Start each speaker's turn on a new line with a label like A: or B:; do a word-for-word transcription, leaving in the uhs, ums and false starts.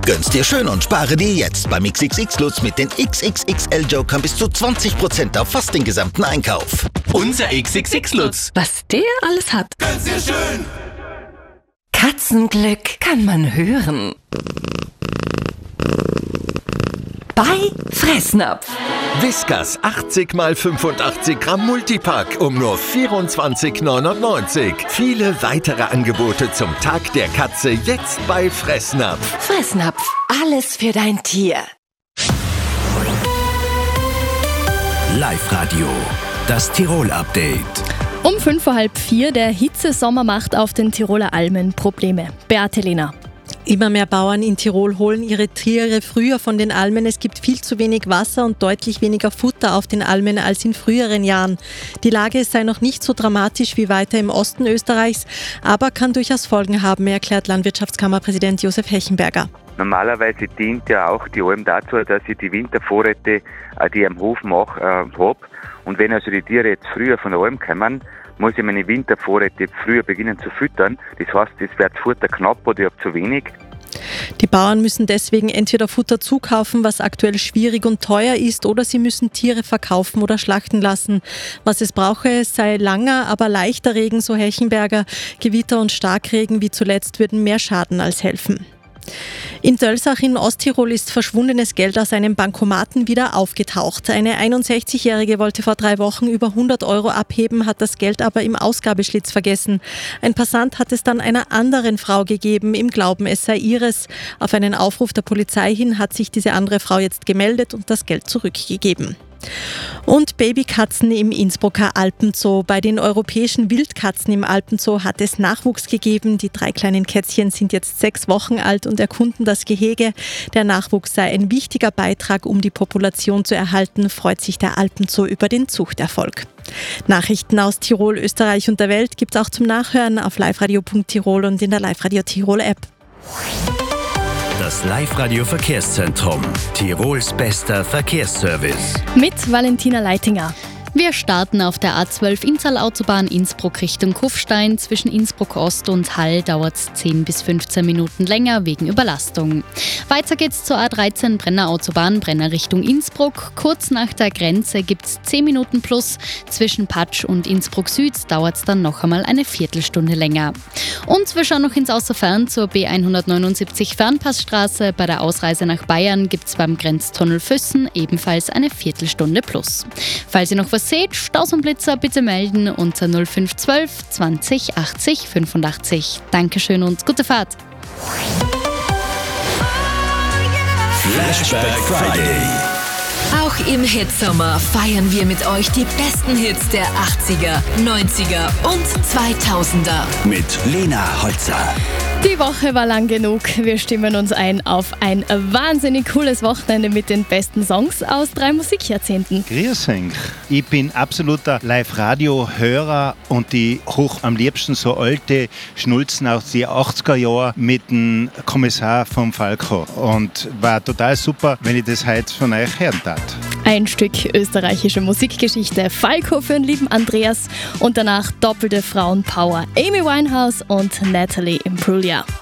A: Gönn's dir schön und spare dir jetzt beim X X X-Lutz mit den X X X L-Jokern bis zu zwanzig Prozent auf fast den gesamten Einkauf.
B: Unser X X X-Lutz.
C: Was der alles hat.
B: Gönn's dir schön.
C: Katzenglück kann man hören. Bei Fressnapf.
D: Whiskas achtzig mal fünfundachtzig Gramm Multipack um nur vierundzwanzig neunundneunzig. Viele weitere Angebote zum Tag der Katze jetzt bei Fressnapf.
C: Fressnapf, alles für dein Tier.
E: Live-Radio, das Tirol-Update.
F: Um fünf vor halb vier, der Hitzesommer macht auf den Tiroler Almen Probleme. Beate Lehner.
G: Immer mehr Bauern in Tirol holen ihre Tiere früher von den Almen. Es gibt viel zu wenig Wasser und deutlich weniger Futter auf den Almen als in früheren Jahren. Die Lage sei noch nicht so dramatisch wie weiter im Osten Österreichs, aber kann durchaus Folgen haben, erklärt Landwirtschaftskammerpräsident Josef Hechenberger.
H: Normalerweise dient ja auch die Alm dazu, dass ich die Wintervorräte, die ich am Hof mache, äh, habe. Und wenn also die Tiere jetzt früher von der Alm kommen, muss ich meine Wintervorräte früher beginnen zu füttern. Das heißt, es wird Futter knapp oder ich habe zu wenig.
G: Die Bauern müssen deswegen entweder Futter zukaufen, was aktuell schwierig und teuer ist, oder sie müssen Tiere verkaufen oder schlachten lassen. Was es brauche, sei langer, aber leichter Regen, so Hechenberger. Gewitter und Starkregen wie zuletzt würden mehr schaden als helfen. In Dölsach in Osttirol ist verschwundenes Geld aus einem Bankomaten wieder aufgetaucht. Eine einundsechzigjährige wollte vor drei Wochen über hundert Euro abheben, hat das Geld aber im Ausgabeschlitz vergessen. Ein Passant hat es dann einer anderen Frau gegeben, im Glauben, es sei ihres. Auf einen Aufruf der Polizei hin hat sich diese andere Frau jetzt gemeldet und das Geld zurückgegeben. Und Babykatzen im Innsbrucker Alpenzoo. Bei den europäischen Wildkatzen im Alpenzoo hat es Nachwuchs gegeben. Die drei kleinen Kätzchen sind jetzt sechs Wochen alt und erkunden das Gehege. Der Nachwuchs sei ein wichtiger Beitrag, um die Population zu erhalten, freut sich der Alpenzoo über den Zuchterfolg. Nachrichten aus Tirol, Österreich und der Welt gibt es auch zum Nachhören auf liveradio punkt tirol und in der Live-Radio Tirol App.
E: Das Live-Radio-Verkehrszentrum. Tirols bester Verkehrsservice.
F: Mit Valentina Leitinger.
I: Wir starten auf der A zwölf Inntal-Autobahn Innsbruck Richtung Kufstein. Zwischen Innsbruck Ost und Hall dauert es zehn bis fünfzehn Minuten länger wegen Überlastung. Weiter geht's zur A dreizehn Brenner Autobahn Brenner Richtung Innsbruck. Kurz nach der Grenze gibt es zehn Minuten plus. Zwischen Patsch und Innsbruck Süd dauert es dann noch einmal eine Viertelstunde länger. Und wir schauen noch ins Außerfern zur B hundertneunundsiebzig Fernpassstraße. Bei der Ausreise nach Bayern gibt es beim Grenztunnel Füssen ebenfalls eine Viertelstunde plus. Falls ihr noch was seht, Staus und Blitzer bitte melden unter null fünf zwölf zwanzig achtzig fünfundachtzig. Dankeschön und gute Fahrt.
E: Flashback Friday.
C: Auch im Hitsommer feiern wir mit euch die besten Hits der achtziger, neunziger und zweitausender.
E: Mit Lena Holzer.
F: Die Woche war lang genug. Wir stimmen uns ein auf ein wahnsinnig cooles Wochenende mit den besten Songs aus drei Musikjahrzehnten.
J: Grüß euch. Ich bin absoluter Live-Radio-Hörer und ich hoch am liebsten so alte Schnulzen aus den achtziger Jahren mit dem Kommissar vom Falco. Und war total super, wenn ich das heute von euch hören darf.
F: Ein Stück österreichische Musikgeschichte, Falco für den lieben Andreas und danach doppelte Frauenpower, Amy Winehouse und Natalie Imbruglia.